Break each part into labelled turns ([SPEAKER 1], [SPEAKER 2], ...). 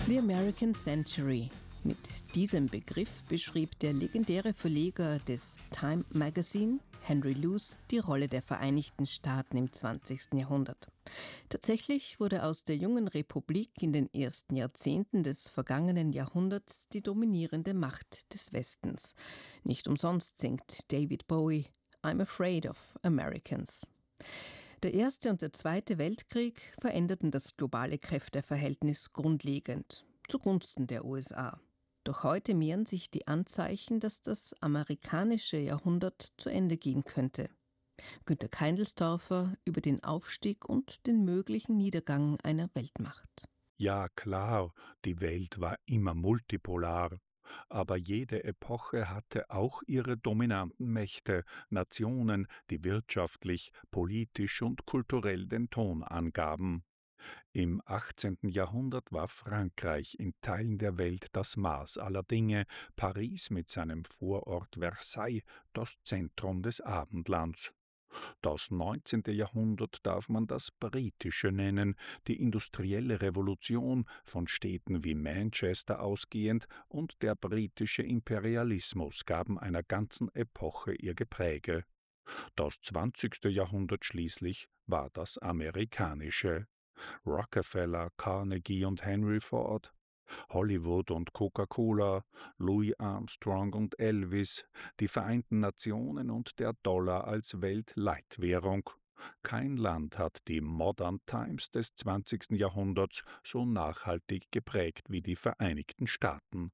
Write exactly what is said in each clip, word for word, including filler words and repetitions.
[SPEAKER 1] The American Century. Mit diesem Begriff beschrieb der legendäre Verleger des Time Magazine, Henry Luce, die Rolle der Vereinigten Staaten im zwanzigsten Jahrhundert. Tatsächlich wurde aus der jungen Republik in den ersten Jahrzehnten des vergangenen Jahrhunderts die dominierende Macht des Westens. Nicht umsonst singt David Bowie "I'm afraid of Americans". Der Erste und der Zweite Weltkrieg veränderten das globale Kräfteverhältnis grundlegend, zugunsten der U S A. Doch heute mehren sich die Anzeichen, dass das amerikanische Jahrhundert zu Ende gehen könnte. Günter Keindelsdorfer über den Aufstieg und den möglichen Niedergang einer Weltmacht.
[SPEAKER 2] Ja, klar, die Welt war immer multipolar. Aber jede Epoche hatte auch ihre dominanten Mächte, Nationen, die wirtschaftlich, politisch und kulturell den Ton angaben. Im achtzehnten Jahrhundert war Frankreich in Teilen der Welt das Maß aller Dinge, Paris mit seinem Vorort Versailles das Zentrum des Abendlands. Das neunzehnte Jahrhundert darf man das britische nennen, die industrielle Revolution, von Städten wie Manchester ausgehend, und der britische Imperialismus gaben einer ganzen Epoche ihr Gepräge. Das zwanzigste Jahrhundert schließlich war das amerikanische. Rockefeller, Carnegie und Henry Ford, Hollywood und Coca-Cola, Louis Armstrong und Elvis, die Vereinten Nationen und der Dollar als Weltleitwährung. Kein Land hat die Modern Times des zwanzigsten Jahrhunderts so nachhaltig geprägt wie die Vereinigten Staaten.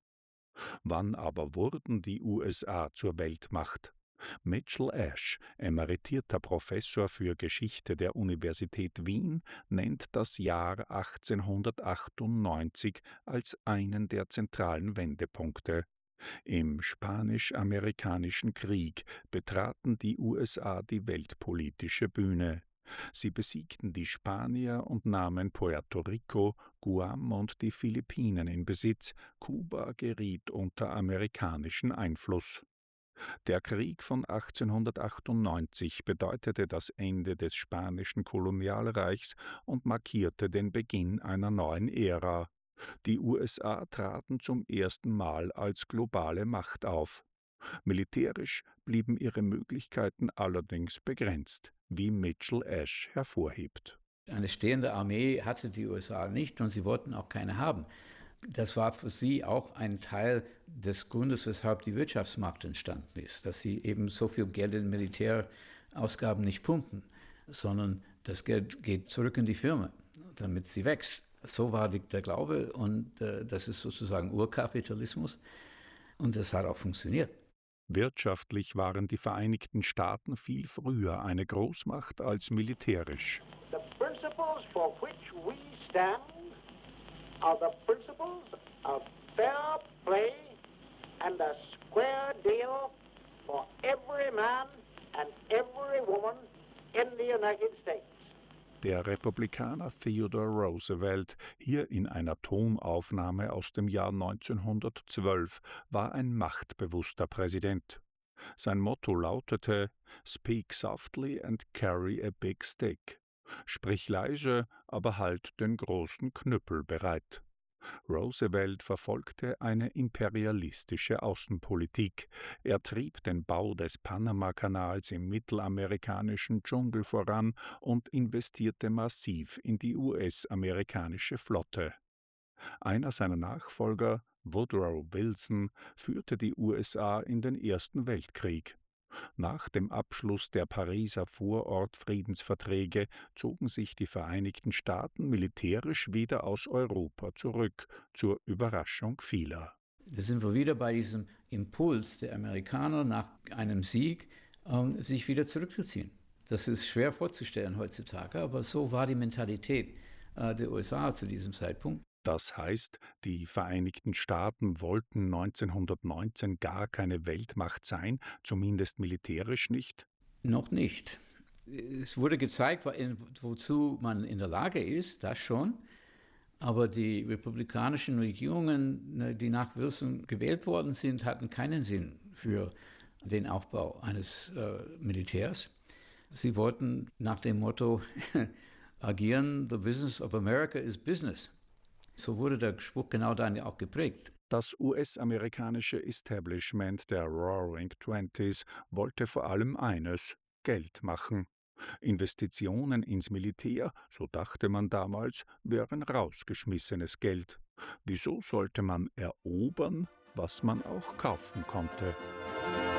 [SPEAKER 2] Wann aber wurden die U S A zur Weltmacht? Mitchell Ash, emeritierter Professor für Geschichte der Universität Wien, nennt das Jahr achtzehnhundertachtundneunzig als einen der zentralen Wendepunkte. Im Spanisch-Amerikanischen Krieg betraten die U S A die weltpolitische Bühne. Sie besiegten die Spanier und nahmen Puerto Rico, Guam und die Philippinen in Besitz. Kuba geriet unter amerikanischen Einfluss. Der Krieg von achtzehnhundertachtundneunzig bedeutete das Ende des spanischen Kolonialreichs und markierte den Beginn einer neuen Ära. Die U S A traten zum ersten Mal als globale Macht auf. Militärisch blieben ihre Möglichkeiten allerdings begrenzt, wie Mitchell Ash hervorhebt.
[SPEAKER 3] Eine stehende Armee hatte die U S A nicht und sie wollten auch keine haben. Das war für sie auch ein Teil des Grundes, weshalb die Wirtschaftsmacht entstanden ist, dass sie eben so viel Geld in Militärausgaben nicht pumpen, sondern das Geld geht zurück in die Firma, damit sie wächst. So war die, der Glaube und äh, das ist sozusagen Urkapitalismus und das hat auch funktioniert.
[SPEAKER 2] Wirtschaftlich waren die Vereinigten Staaten viel früher eine Großmacht als militärisch.
[SPEAKER 4] The principles for which we stand are the principles of fair play and a square deal for every man and every woman in the United States.
[SPEAKER 2] Der Republikaner Theodore Roosevelt, hier in einer Tonaufnahme aus dem Jahr neunzehnhundertzwölf, war ein machtbewusster Präsident. Sein Motto lautete "Speak softly and carry a big stick", sprich leise, aber halt den großen Knüppel bereit. Roosevelt verfolgte eine imperialistische Außenpolitik. Er trieb den Bau des Panamakanals im mittelamerikanischen Dschungel voran und investierte massiv in die U S-amerikanische Flotte. Einer seiner Nachfolger, Woodrow Wilson, führte die U S A in den Ersten Weltkrieg. Nach dem Abschluss der Pariser Vorortfriedensverträge zogen sich die Vereinigten Staaten militärisch wieder aus Europa zurück, zur Überraschung vieler.
[SPEAKER 3] Da sind wir wieder bei diesem Impuls der Amerikaner nach einem Sieg, ähm, sich wieder zurückzuziehen. Das ist schwer vorzustellen heutzutage, aber so war die Mentalität äh, der U S A zu diesem Zeitpunkt.
[SPEAKER 2] Das heißt, die Vereinigten Staaten wollten neunzehnhundertneunzehn gar keine Weltmacht sein, zumindest militärisch nicht?
[SPEAKER 3] Noch nicht. Es wurde gezeigt, wozu man in der Lage ist, das schon. Aber die republikanischen Regierungen, die nach Wilson gewählt worden sind, hatten keinen Sinn für den Aufbau eines äh, Militärs. Sie wollten nach dem Motto agieren, "The business of America is business". So wurde der Spruch genau dann auch geprägt.
[SPEAKER 2] Das U S-amerikanische Establishment der Roaring Twenties wollte vor allem eines: Geld machen. Investitionen ins Militär, so dachte man damals, wären rausgeschmissenes Geld. Wieso sollte man erobern, was man auch kaufen konnte?